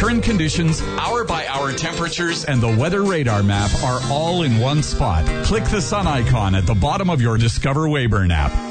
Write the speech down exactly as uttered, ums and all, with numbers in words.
Current conditions, hour-by-hour temperatures, and the weather radar map are all in one spot. Click the sun icon at the bottom of your Discover Weyburn app.